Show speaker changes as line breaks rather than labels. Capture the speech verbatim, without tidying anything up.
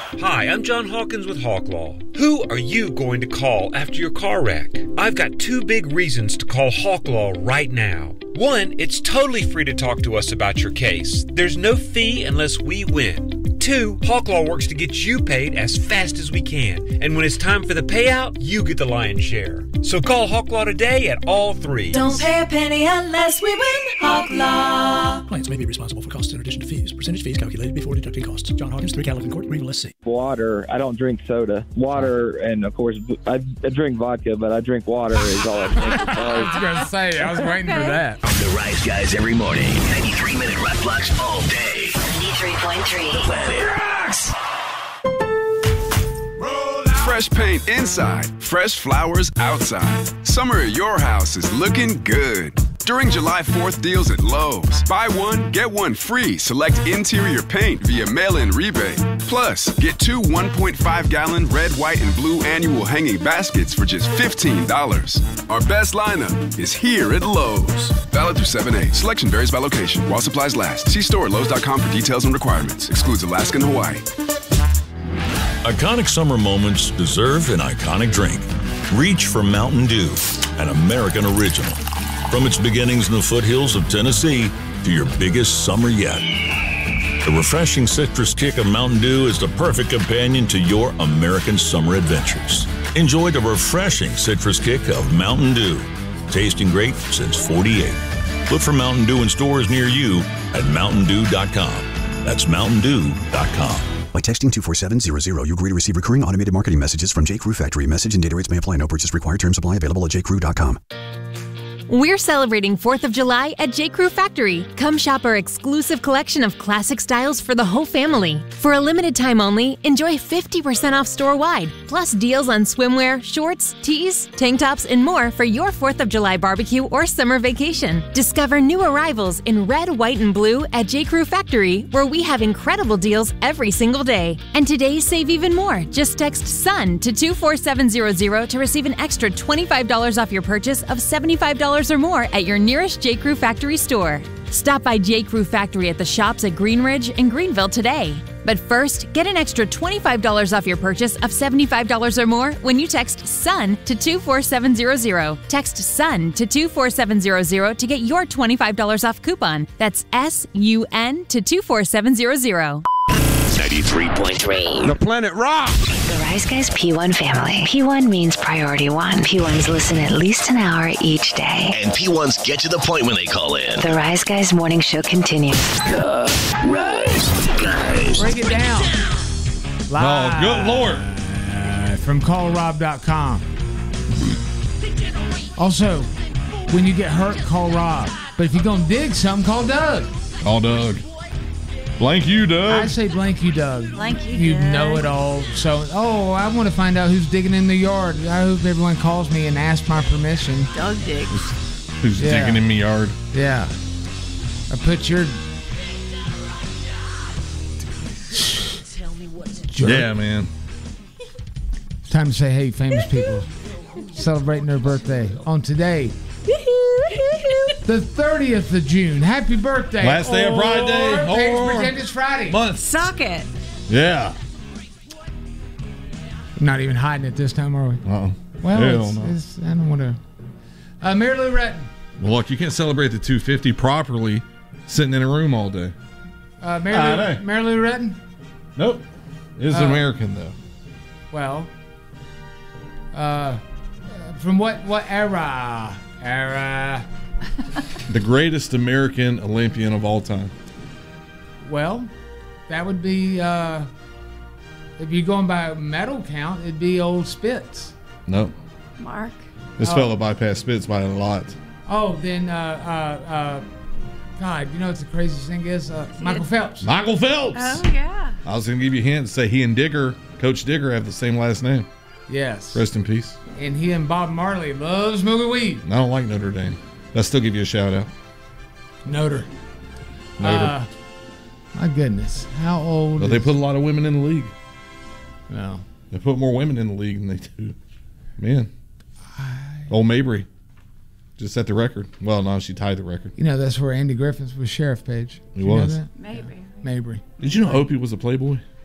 Hi, I'm John Hawkins with Hawk Law. Who are you going to call after your car wreck? I've got two big reasons to call Hawk Law right now. One, it's totally free to talk to us about your case. There's no fee unless we win. Two, Hawk Law works to get you paid as fast as we can. And when it's time for the payout, you get the lion's share. So call Hawk Law today at all three.
Don't pay a penny unless we win. Hawk Law.
Clients may be responsible for costs in addition to fees. Percentage fees calculated before deducting costs. John Hawkins, three Calvin Court, Greenville, S C.
Water. I don't drink soda. Water, and of course, I, I drink vodka, but I drink water is all I drink.
I was going to say, I was waiting for that.
The Rise Guys every morning. ninety-three minute rock blocks all day.
ninety-three point three.
The Planet Rocks.
Fresh paint inside, fresh flowers outside. Summer at your house is looking good. During July fourth deals at Lowe's, buy one, get one free. Select interior paint via mail-in rebate. Plus, get two one point five gallon red, white, and blue annual hanging baskets for just fifteen dollars. Our best lineup is here at Lowe's. Valid through seven eight. Selection varies by location. While supplies last. See store at Lowe's dot com for details and requirements. Excludes Alaska and Hawaii.
Iconic summer moments deserve an iconic drink. Reach for Mountain Dew, an American original. From its beginnings in the foothills of Tennessee to your biggest summer yet. The refreshing citrus kick of Mountain Dew is the perfect companion to your American summer adventures. Enjoy the refreshing citrus kick of Mountain Dew. Tasting great since forty-eight. Look for Mountain Dew in stores near you at mountain dew dot com. That's mountain dew dot com.
By texting two four seven zero zero, you agree to receive recurring automated marketing messages from J. Crew Factory. Message and data rates may apply. No purchase required. Terms apply. Available at j crew dot com.
We're celebrating fourth of July at J. Crew Factory. Come shop our exclusive collection of classic styles for the whole family. For a limited time only, enjoy fifty percent off store-wide, plus deals on swimwear, shorts, tees, tank tops, and more for your fourth of July barbecue or summer vacation. Discover new arrivals in red, white, and blue at J. Crew Factory, where we have incredible deals every single day. And today, save even more. Just text SUN to two four seven zero zero to receive an extra twenty-five dollars off your purchase of seventy-five dollars or more at your nearest J. Crew Factory store. Stop by J. Crew Factory at the shops at Greenridge and Greenville today. But first, get an extra twenty-five dollars off your purchase of seventy-five dollars or more when you text SUN to two four seven zero zero. Text SUN to two four seven zero zero to get your twenty-five dollars off coupon. That's S U N to two four seven zero zero.
ninety-three point three.
The Planet Rocks.
The Rise Guys P one family. P one means priority one. P ones listen at least an hour each day.
And P ones get to the point when they call in.
The Rise Guys morning show continues.
The Rise Guys.
Break it down. Live.
Oh, good Lord.
Uh, from call rob dot com. Also, when you get hurt, call Rob. But if you're going to dig something, call Doug.
Call Doug. Blank you, Doug.
I say blank you, Doug.
Blank you,
You
Doug.
know it all. So, oh, I want to find out who's digging in the yard. I hope everyone calls me and asks my permission.
Doug digs.
Who's
Yeah.
digging in my yard?
Yeah. I put your...
Tell me what to
jerk.
Yeah, man.
It's time to say, hey, famous people celebrating their birthday on today, the thirtieth of June. Happy birthday.
Last day of Pride Day.
Or Paige
Or-
pretend it's Friday.
Month.
Suck it.
Yeah.
Not even hiding it this time, are we?
Uh-uh.
Well,
Hell
it's,
no.
it's, I don't want to. Uh, Mary Lou Retton.
Well, look, you can't celebrate the two fifty properly sitting in a room all day.
Uh, Mary,
I
Lou,
know.
Mary Lou Retton.
Nope. It's
Uh,
American, though.
Well, uh, from what what era? Era.
The greatest American Olympian of all time.
Well, that would be uh, if you're going by medal count, it'd be old Spitz.
Nope.
Mark.
This
Oh.
fella bypassed Spitz by a lot.
Oh, then uh, uh, uh, God, you know what the craziest thing is? Uh, Michael Phelps.
Michael Phelps.
Oh, yeah.
I was going to give you a hint to say he and Digger, Coach Digger, have the same last name.
Yes.
Rest in peace.
And he and Bob Marley love smoking weed.
I don't like Notre Dame. I'll still give you a shout out.
Notre.
Notre.
Uh, my goodness. How old
But
is...
they put a lot of women in the league.
No.
They put more women in the league than they do. Man. Old Mabry. Just set the record. Well, no, she tied the record.
You know, that's where Andy Griffith was sheriff, Paige.
He
Did you know
was.
that?
Maybe.
Mabry.
Did you know Opie was a playboy?